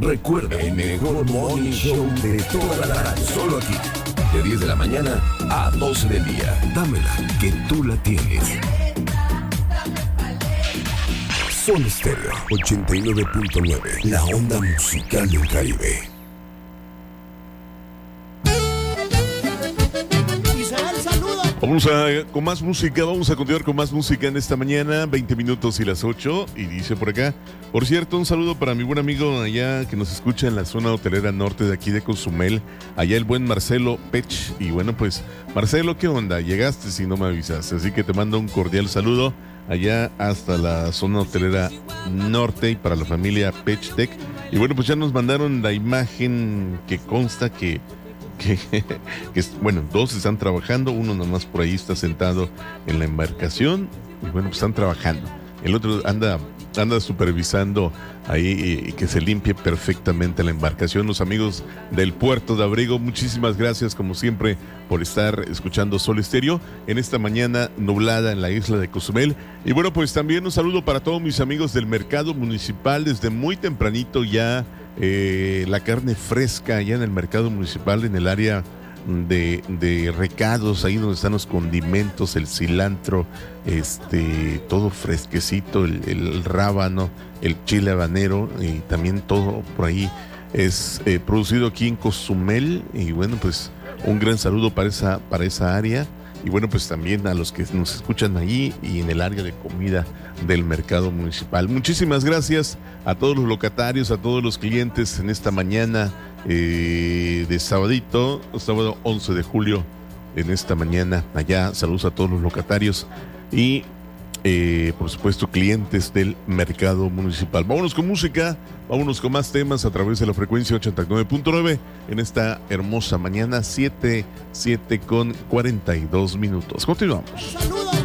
Recuerda el mejor morning show de toda la radio. Solo aquí, de 10 de la mañana a 12 del día. Dámela, que tú la tienes. Sol Estéreo 89.9, la onda musical del Caribe. Vamos con más música, vamos a continuar con más música en esta mañana, 20 minutos y las 8, y dice por acá, por cierto, un saludo para mi buen amigo allá que nos escucha en la zona hotelera norte de aquí de Cozumel, allá el buen Marcelo Pech, y bueno pues, Marcelo, ¿qué onda? Llegaste si no me avisas, así que te mando un cordial saludo allá hasta la zona hotelera norte y para la familia Pech Tech, y bueno pues ya nos mandaron la imagen que consta que bueno, dos están trabajando, uno nomás por ahí está sentado en la embarcación y bueno, pues están trabajando. El otro anda supervisando ahí y que se limpie perfectamente la embarcación. Los amigos del Puerto de Abrigo, muchísimas gracias como siempre por estar escuchando Sol Estéreo en esta mañana nublada en la isla de Cozumel. Y bueno, pues también un saludo para todos mis amigos del mercado municipal desde muy tempranito ya. La carne fresca allá en el mercado municipal, en el área de recados, ahí donde están los condimentos, el cilantro, todo fresquecito, el rábano, el chile habanero y también todo por ahí es producido aquí en Cozumel. Y bueno, pues un gran saludo para esa área. Y bueno, pues también a los que nos escuchan allí y en el área de comida del mercado municipal. Muchísimas gracias a todos los locatarios, a todos los clientes en esta mañana de sábado 11 de julio, en esta mañana allá. Saludos a todos los locatarios y por supuesto clientes del mercado municipal. Vámonos con música, vámonos con más temas a través de la frecuencia 89.9 en esta hermosa mañana, 7 con 42 minutos. Continuamos. Saludos.